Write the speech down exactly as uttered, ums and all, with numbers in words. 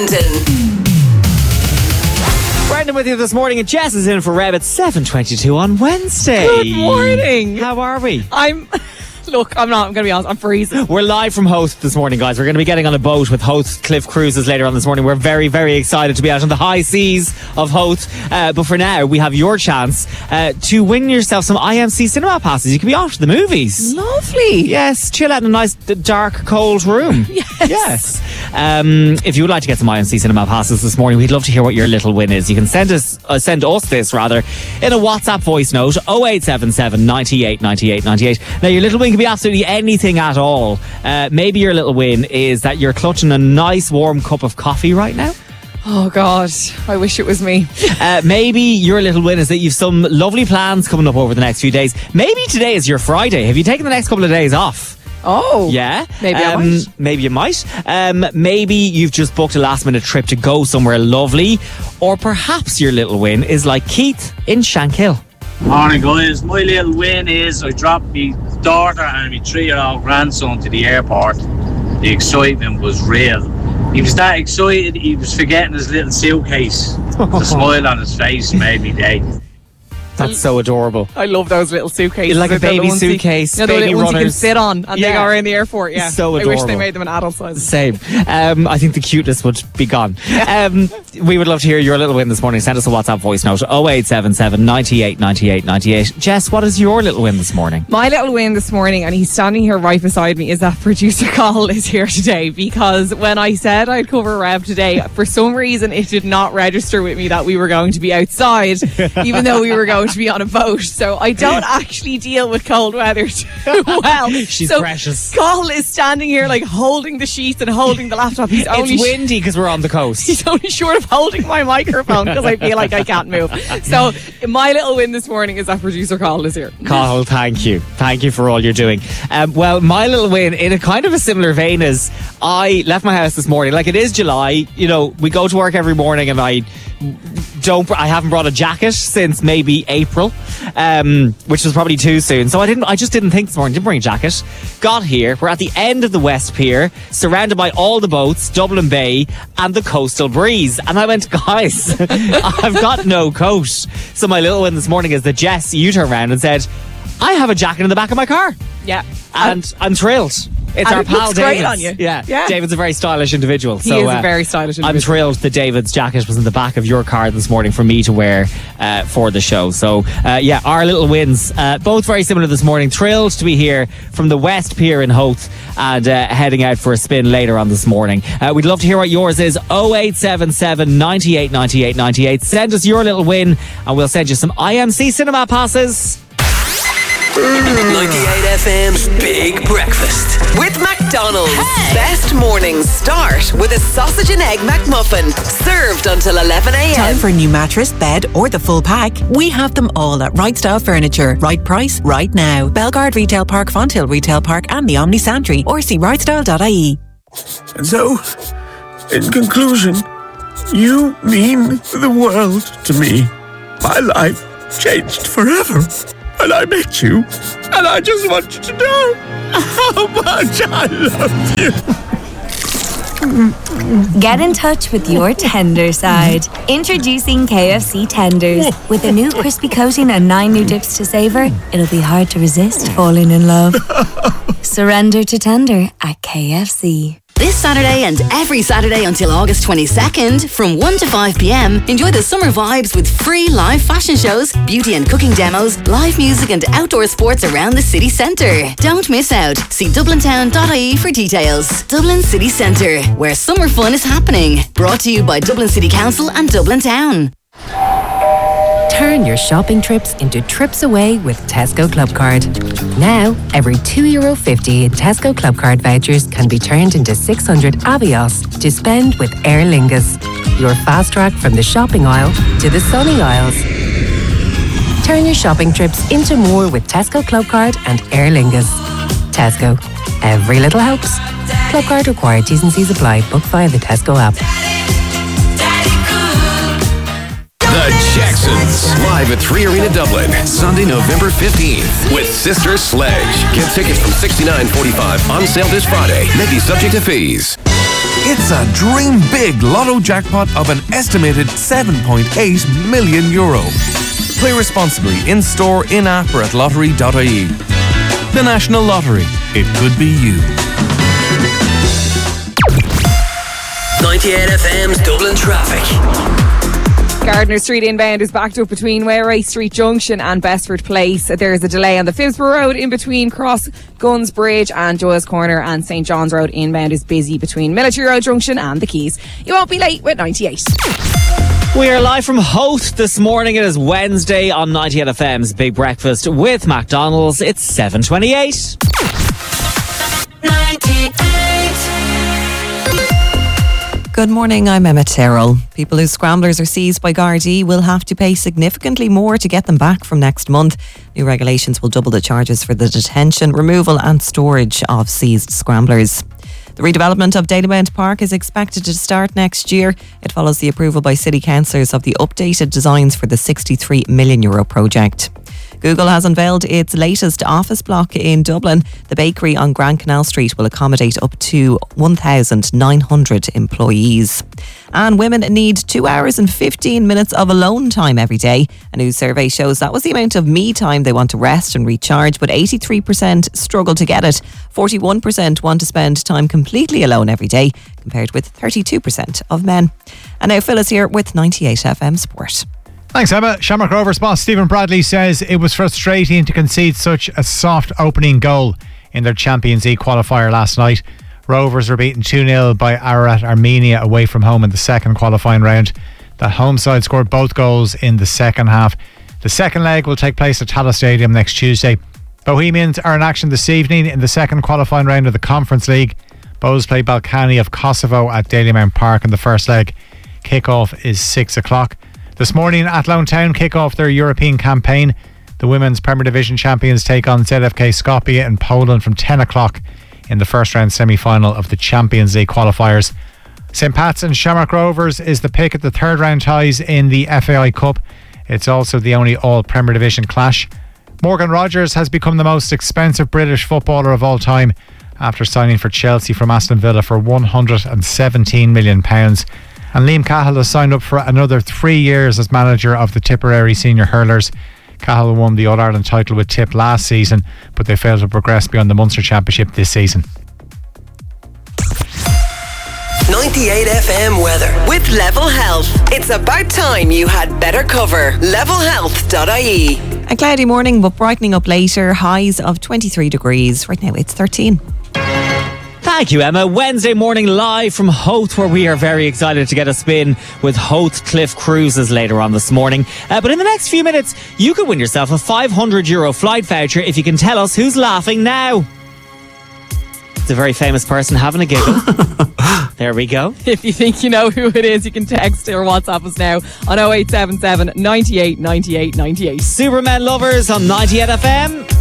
Brendan. Brendan with you this morning, and Jess is in for Reb at seven twenty-two on Wednesday. Good morning. How are we? I'm... Look, I'm not, I'm going to be honest, I'm freezing. We're live from Host this morning, guys. We're going to be getting on a boat with Host Cliff Cruises later on this morning. We're very, very excited to be out on the high seas of Host. Uh, but for now, we have your chance uh, to win yourself some I M C cinema passes. You can be off to the movies. Lovely. Yes, chill out in a nice, d- dark, cold room. Yes. Yes. Um, if you would like to get some I M C cinema passes this morning, we'd love to hear what your little win is. You can send us, uh, send us this rather, in a WhatsApp voice note, oh eight seven seven, ninety-eight, ninety-eight, ninety-eight. Now, your little win can be absolutely anything at all. Uh, maybe your little win is that you're clutching a nice warm cup of coffee right now. Oh, God. I wish it was me. Uh, maybe your little win is that you've some lovely plans coming up over the next few days. Maybe today is your Friday. Have you taken the next couple of days off? Oh. Yeah. Maybe um, I might. Maybe you might. Um, maybe you've just booked a last minute trip to go somewhere lovely. Or perhaps your little win is like Keith in Shankill. Morning, guys. My little win is I dropped my daughter and my three-year-old grandson to the airport. The excitement was real. He was that excited, he was forgetting his little suitcase. The smile on his face made me day. That's so adorable. I love those little suitcases. Like a They're the baby ones you- suitcase, You know, the baby little ones you can runners. sit on and Yeah. they go around the airport. Yeah. So I wish adorable. they made them an adult size. Same. Um, I think the cuteness would be gone. Um, we would love to hear your little win this morning. Send us a WhatsApp voice note, oh eight seven seven, ninety-eight, ninety-eight, ninety-eight. Jess, what is your little win this morning? My little win this morning, and he's standing here right beside me, is that producer Carl is here today, because when I said I'd cover Reb today, for some reason it did not register with me that we were going to be outside, even though we were going to be on a boat. So I don't actually deal with cold weather too well. She's so precious. Carl is standing here like holding the sheets and holding the laptop. He's only It's windy because we're on the coast. He's only short of holding my microphone because I feel like I can't move. So my little win this morning is that producer Carl is here. Carl, thank you. Thank you for all you're doing. Um, well, my little win, in a kind of a similar vein, is I left my house this morning. Like, it is July. You know, we go to work every morning and I don't, I haven't brought a jacket since maybe April, um, which was probably too soon. So I didn't, I just didn't think this morning, didn't bring a jacket. Got here, we're at the end of the West Pier, surrounded by all the boats, Dublin Bay, and the coastal breeze. And I went, guys, I've got no coat. So my little one this morning is that Jess, you turned around and said, I have a jacket in the back of my car. Yeah. And I'm thrilled. It's And our it pal looks great David. on you. Yeah. Yeah. David's a very stylish individual. He so, is a uh, very stylish I'm individual. thrilled that David's jacket was in the back of your car this morning for me to wear uh, for the show. So, uh, yeah, our little wins, uh, both very similar this morning. Thrilled to be here from the West Pier in Howth and uh, heading out for a spin later on this morning. Uh, we'd love to hear what yours is. oh eight seven seven, ninety-eight, ninety-eight, ninety-eight. Send us your little win and we'll send you some I M C cinema passes. ninety-eight F M's Big Breakfast with McDonald's. Hey. Best mornings start with a sausage and egg McMuffin, served until eleven a.m. Time for a new mattress, bed, or the full pack? We have them all at Right Style Furniture. Right price, right now. Belgard Retail Park, Fonthill Retail Park, and the Omni Santry. Or see right style dot I E. And so, in conclusion, you mean the world to me. My life changed forever. And I met you, and I just want you to know how much I love you. Get in touch with your tender side. Introducing K F C Tenders. With a new crispy coating and nine new dips to savor, it'll be hard to resist falling in love. Surrender to tender at K F C. This Saturday and every Saturday until August twenty-second, from one to five p.m, enjoy the summer vibes with free live fashion shows, beauty and cooking demos, live music and outdoor sports around the city centre. Don't miss out. See dublin town dot I E for details. Dublin City Centre, where summer fun is happening. Brought to you by Dublin City Council and Dublin Town. Turn your shopping trips into trips away with Tesco Clubcard. Now, every two euro fifty in Tesco Clubcard vouchers can be turned into six hundred Avios to spend with Aer Lingus. Your fast track from the shopping aisle to the sunny aisles. Turn your shopping trips into more with Tesco Clubcard and Aer Lingus. Tesco. Every little helps. Clubcard required. T's and C's apply. Book via the Tesco app. The Jacksons, live at three Arena Dublin, Sunday, November fifteenth, with Sister Sledge. Get tickets from sixty-nine forty-five, on sale this Friday. May be subject to fees. It's a dream big lotto jackpot of an estimated seven point eight million euro. Play responsibly in store, in app or at lottery dot I E. The National Lottery. It could be you. ninety-eight F M's Dublin traffic. Gardner Street inbound is backed up between Wareray Street Junction and Bestford Place. There is a delay on the Phibsborough Road in between Cross Guns Bridge and Joyles Corner, and St John's Road inbound is busy between Military Road Junction and the Keys. You won't be late with ninety-eight. We are live from Howth this morning. It is Wednesday on ninety-eight F M's Big Breakfast with McDonald's. It's seven twenty-eight. Good morning, I'm Emma Terrell. People whose scramblers are seized by Gardaí will have to pay significantly more to get them back from next month. New regulations will double the charges for the detention, removal and storage of seized scramblers. The redevelopment of Dalymount Park is expected to start next year. It follows the approval by city councillors of the updated designs for the sixty-three million euro project. Google has unveiled its latest office block in Dublin. The bakery on Grand Canal Street will accommodate up to one thousand nine hundred employees. And women need two hours and fifteen minutes of alone time every day. A new survey shows that was the amount of me time they want to rest and recharge, but eighty-three percent struggle to get it. forty-one percent want to spend time completely alone every day, compared with thirty-two percent of men. And now Phil is here with ninety-eight F M Sport. Thanks, Emma. Shamrock Rovers boss Stephen Bradley says it was frustrating to concede such a soft opening goal in their Champions League qualifier last night. Rovers were beaten two nil by Ararat Armenia away from home in the second qualifying round. The home side scored both goals in the second half. The second leg will take place at Tallaght Stadium next Tuesday. Bohemians are in action this evening in the second qualifying round of the Conference League. Bohs play Balkany of Kosovo at Dalymount Park in the first leg. Kick-off is six o'clock. This morning, Athlone Town kick off their European campaign. The Women's Premier Division champions take on Z F K Skopje in Poland from ten o'clock in the first round semi-final of the Champions League qualifiers. St Pat's and Shamrock Rovers is the pick at the third round ties in the F A I Cup. It's also the only all Premier Division clash. Morgan Rogers has become the most expensive British footballer of all time after signing for Chelsea from Aston Villa for one hundred seventeen million pounds. And Liam Cahill has signed up for another three years as manager of the Tipperary Senior Hurlers. Cahill won the All-Ireland title with Tip last season, but they failed to progress beyond the Munster Championship this season. ninety-eight F M weather with Level Health. It's about time you had better cover. level health dot I E. A cloudy morning, but brightening up later. Highs of twenty-three degrees. Right now it's thirteen. Thank you, Emma. Wednesday morning live from Howth, where we are very excited to get a spin with Howth Cliff Cruises later on this morning. Uh, but in the next few minutes, you could win yourself a five hundred euro flight voucher if you can tell us who's laughing now. It's a very famous person having a giggle. There we go. If you think you know who it is, you can text or WhatsApp us now on oh eight seven seven, ninety-eight, ninety-eight, ninety-eight. Superman Lovers on ninety-eight F M.